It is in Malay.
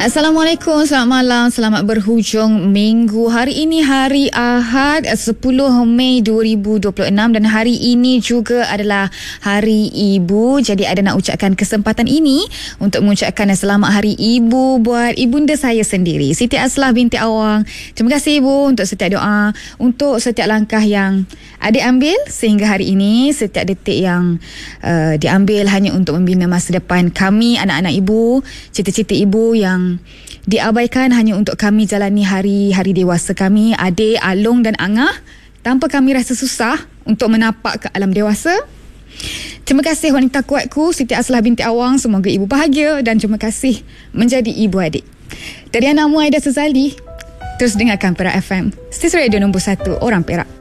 Assalamualaikum, selamat malam, selamat berhujung minggu. Hari ini hari Ahad 10 Mei 2026 dan hari ini juga adalah Hari Ibu. Jadi ada nak ucapkan kesempatan ini untuk mengucapkan selamat Hari Ibu buat ibunda saya sendiri, Siti Aslah binti Awang. Terima kasih Ibu untuk setiap doa, untuk setiap langkah yang adik ambil sehingga hari ini, setiap detik yang diambil hanya untuk membina masa depan kami, anak-anak Ibu, cita-cita Ibu yang diabaikan hanya untuk kami jalani hari-hari dewasa kami, adik, Along dan Angah, tanpa kami rasa susah untuk menapak ke alam dewasa. Terima kasih wanita kuatku, Siti Aslah binti Awang. Semoga ibu bahagia dan terima kasih menjadi ibu adik. Dari anakmu Aida Suzali. Terus dengarkan Perak FM, stesen radio nombor 1 orang Perak.